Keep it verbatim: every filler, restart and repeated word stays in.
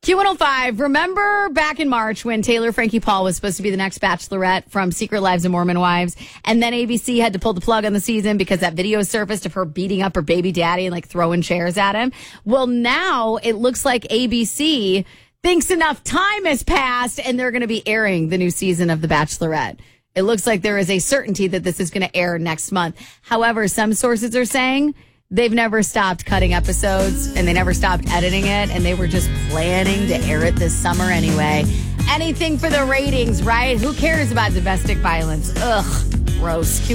Q one oh five, remember back in March when Taylor Frankie Paul was supposed to be the next Bachelorette from Secret Lives of Mormon Wives, and then A B C had to pull the plug on the season because that video surfaced of her beating up her baby daddy and like throwing chairs at him? Well, now it looks like A B C thinks enough time has passed and they're going to be airing the new season of The Bachelorette. It looks like there is a certainty that this is going to air next month. However, some sources are saying they've never stopped cutting episodes and they never stopped editing it, and they were just planning to air it this summer anyway. Anything for the ratings, right? Who cares about domestic violence? Ugh, gross.